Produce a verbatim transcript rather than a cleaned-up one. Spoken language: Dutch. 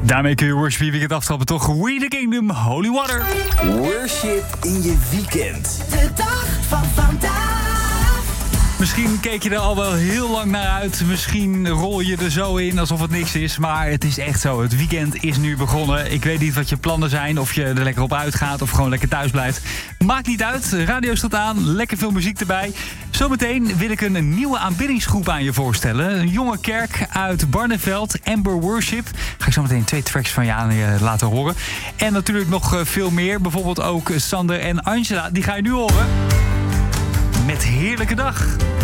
Daarmee kun je Worship in je weekend aftrappen, toch? We the Kingdom, Holy Water. Worship in je weekend. De dag van vandaag. Misschien keek je er al wel heel lang naar uit. Misschien rol je er zo in alsof het niks is. Maar het is echt zo. Het weekend is nu begonnen. Ik weet niet wat je plannen zijn. Of je er lekker op uitgaat of gewoon lekker thuis blijft. Maakt niet uit. Radio staat aan. Lekker veel muziek erbij. Zometeen wil ik een nieuwe aanbiddingsgroep aan je voorstellen. Een jonge kerk uit Barneveld. Amber Worship. Ga ik zo meteen twee tracks van je aan je laten horen. En natuurlijk nog veel meer. Bijvoorbeeld ook Sander en Angela. Die ga je nu horen. Met Heerlijke Dag.